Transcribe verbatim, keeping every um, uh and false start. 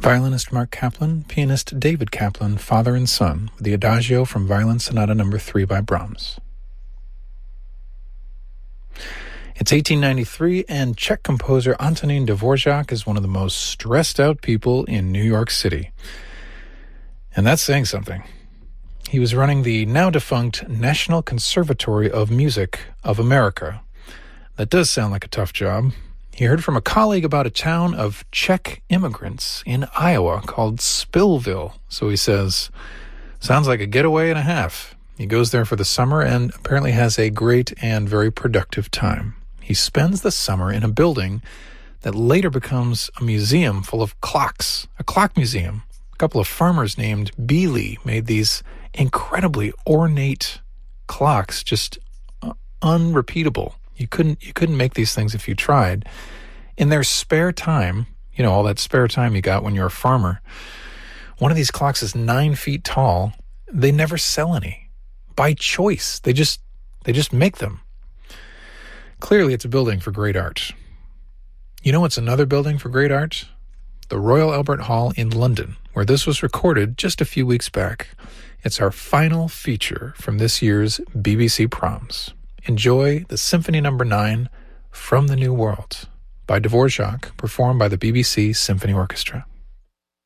Violinist Mark Kaplan, pianist David Kaplan, father and son, with the Adagio from Violin Sonata number three by Brahms. It's eighteen ninety-three, and Czech composer Antonín Dvořák is one of the most stressed-out people in New York City. And that's saying something. He was running the now-defunct National Conservatory of Music of America. That does sound like a tough job. He heard from a colleague about a town of Czech immigrants in Iowa called Spillville. So he says, sounds like a getaway and a half. He goes there for the summer and apparently has a great and very productive time. He spends the summer in a building that later becomes a museum full of clocks, a clock museum. A couple of farmers named Beely made these incredibly ornate clocks, just uh, unrepeatable. You couldn't you couldn't make these things if you tried. In their spare time, you know, all that spare time you got when you're a farmer, one of these clocks is nine feet tall. They never sell any. By choice. They just they just make them. Clearly, it's a building for great art. You know what's another building for great art? The Royal Albert Hall in London, where this was recorded just a few weeks back. It's our final feature from this year's B B C Proms. Enjoy the Symphony Number nine, From the New World, by Dvořák, performed by the B B C Symphony Orchestra.